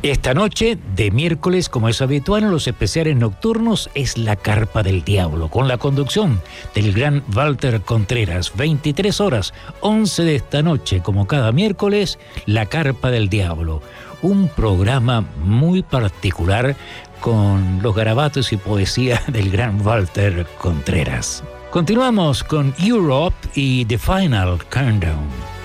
Esta noche, de miércoles, como es habitual en los especiales nocturnos, es La Carpa del Diablo, con la conducción del gran Walter Contreras. 23 horas, 11 de esta noche, como cada miércoles, La Carpa del Diablo. Un programa muy particular con los garabatos y poesía del gran Walter Contreras. Continuamos con Europe y The Final Countdown.